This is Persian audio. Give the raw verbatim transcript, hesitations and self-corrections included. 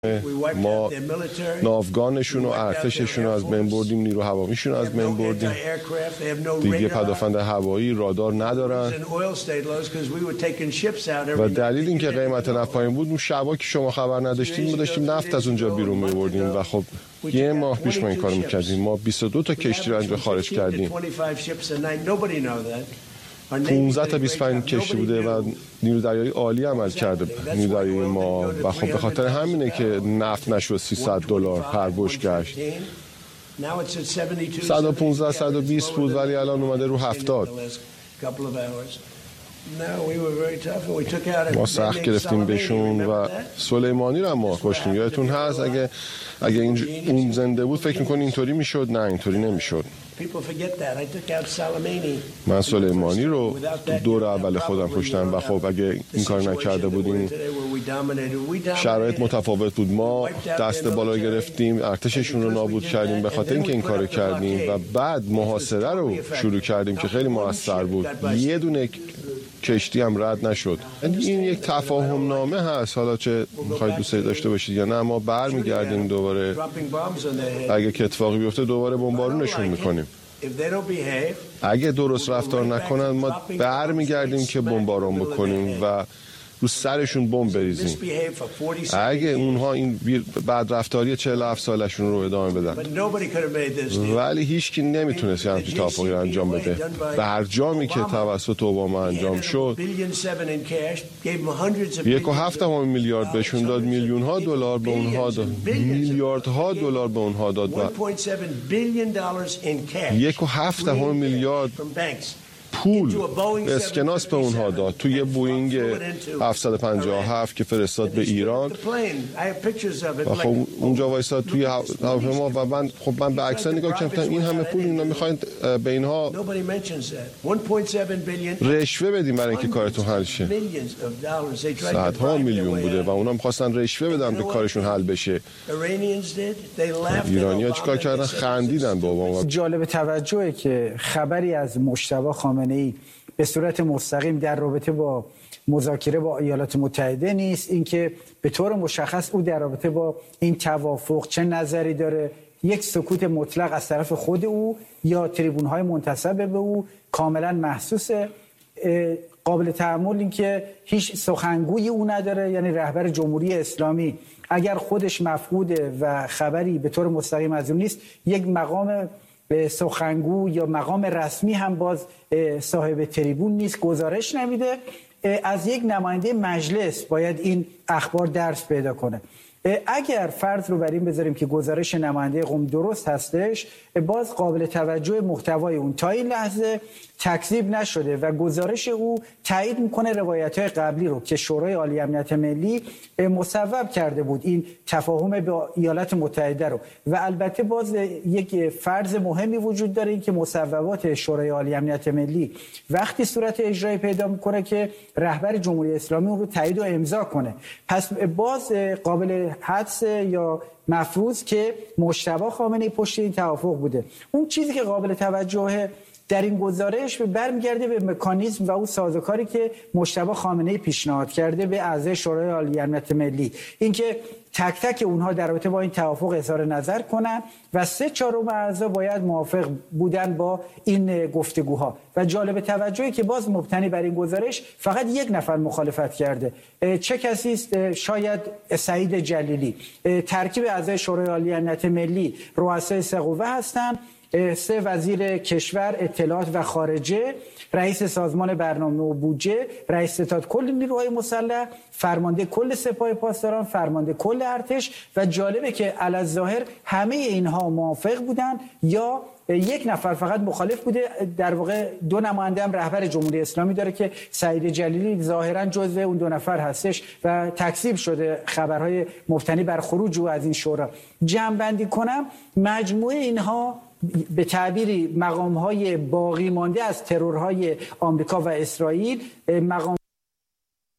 ما ناوگانشون و ارتششون رو از بین بردیم، نیرو هوامیشون رو از بین بردیم، دیگه پدافند هوایی رادار ندارن و دلیل اینکه قیمت نفت پایین بود اون شبا که شما خبر نداشتیم ما داشتیم نفت از اونجا بیرون می‌بردیم و خب یه ماه پیش ما این کارو می‌کردیم. ما بیست و دو تا کشتی رو اینجا خارج کردیم، پانزده تا بیست و پنج کشتی بوده و نیرو دریایی عالی عمل کرده نیرو دریایی ما و خب به خاطر همینه که نفت نشد سیصد دلار هر بشکش. صد و پانزده صد و بیست بود ولی الان اومده رو هفتاد. ما سخت گرفتیم بهشون و سلیمانی رو ما کشتیم. یادتون هست اگه اگه این اون زنده بود فکر می‌کنی اینطوری میشد؟ نه اینطوری نمیشد. من سلیمانی رو دور اول خودم کشتم و خب اگه این کار نکرده بودیم شرایط متفاوت بود. ما دست بالا گرفتیم، ارتششون رو نابود کردیم به خاطر اینکه این کارو کردیم و بعد محاصره رو شروع کردیم که خیلی موثر بود. یه دونه کشتی هم رد نشد. این یک تفاهم نامه هست، حالا چه میخواید دوست داشته باشید یا نه ما برمیگردیم دوباره اگه که اتفاقی بیفته دوباره بمبارونشون میکنیم. اگه درست رفتار نکنن ما برمیگردیم که بمبارون بکنیم و رو سرشون بمب بریزیم. اگه اونها این بعد رفتاری چهل و هفت سالشون رو ادامه بدن، ولی هیچ کی نمیتونست یه همچین توافقی رو انجام بده. برجامی که توسط اوباما انجام شد یک و هفت میلیارد بهشون داد، میلیون ها دلار به اونها داد، میلیاردها دلار به اونها داد و یک و هفت میلیارد پول اسکناس به اونها داد توی بوینگ هفتصد و پنجاه و هفت که فرستاد به ایران و خب اونجا وایساد توی هواپیما و من خب من به عکس‌ها نگاه کردم این همه پول اینا میخواین به اینها رشوه بدیم برای اینکه کارتون حل شه. صدها میلیون بوده و اونا میخواستن رشوه بدن که کارشون حل بشه. ایرانی‌ها چیکار کردن؟ خندیدن به اوباما. جالب توجهه که خبری از مجتبی خامنه‌ای به صورت مستقیم در رابطه با مذاکره با ایالات متحده نیست. اینکه به طور مشخص او در رابطه با این توافق چه نظری داره، یک سکوت مطلق از طرف خود او یا تریبون‌های منتسب به او کاملا محسوسه. قابل تأمل این که هیچ سخنگوی او نداره، یعنی رهبر جمهوری اسلامی اگر خودش مفقوده و خبری به طور مستقیم از اون نیست، یک مقام سخنگو یا مقام رسمی هم باز صاحب تریبون نیست، گزارش نمیده. از یک نماینده مجلس باید این اخبار درس پیدا کنه. اگر فرض رو بر این بذاریم که گزارش نماینده قم درست هستش، باز قابل توجه محتوای اون تا این لحظه تکذیب نشده و گزارش او تایید میکنه روایت‌های قبلی رو که شورای عالی امنیت ملی مصوب کرده بود این تفاهم با ایالات متحده رو. و البته باز یک فرض مهمی وجود داره، این که مصوبات شورای عالی امنیت ملی وقتی صورت اجرایی پیدا میکنه که رهبر جمهوری اسلامی اون رو تایید و امضا کنه. پس باز قابل حدس یا مفروض که مجتبی خامنه‌ای پشت این توافق بوده. اون چیزی که قابل توجهه در این گزارش برمیگرده به مکانیزم و اون سازوکاری که مجتبی خامنه‌ای پیشنهاد کرده به اعضای شورای عالی امنیت ملی، اینکه تک تک اونها در رابطه با این توافق اظهار نظر کنن و سه چهارم اعضا باید موافق بودن با این گفتگوها. و جالب توجهی که باز مبتنی بر این گزارش فقط یک نفر مخالفت کرده. چه کسی است؟ شاید سعید جلیلی. ترکیب اعضای شورای عالی امنیت ملی رؤسای سه قوه هستند: سه وزیر کشور، اطلاعات و خارجه، رئیس سازمان برنامه و بودجه، رئیس ستاد کل نیروهای مسلح، فرمانده کل سپاه پاسداران، فرمانده کل ارتش. و جالبه که علی‌الظاهر همه اینها موافق بودن یا یک نفر فقط مخالف بوده. در واقع دو نماینده هم رهبر جمهوری اسلامی داره که سعید جلیلی ظاهرا جزو اون دو نفر هستش و تکذیب شده خبرهای مبتنی بر خروج او از این شورا. جمع بندی کنم، مجموعه اینها به تعبیری مقام‌های باقی مانده از ترورهای آمریکا و اسرائیل، مقام